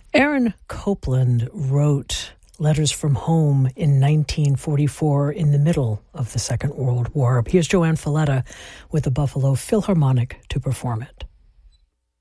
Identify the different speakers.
Speaker 1: Aaron Copland wrote Letters from Home in 1944 in the middle of the Second World War. Here's Joanne Falletta with the Buffalo Philharmonic to perform it.